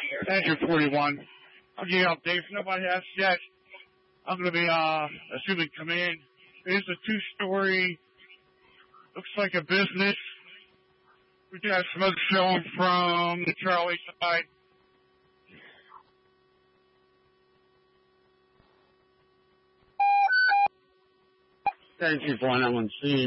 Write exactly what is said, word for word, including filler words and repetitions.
Andrew forty-one. I'll give you an update. If nobody has yet, I'm going to be, uh, assuming come in. It is a two-story, looks like a business. We do have smoke showing from the Charlie side. Thank you for one on one scene.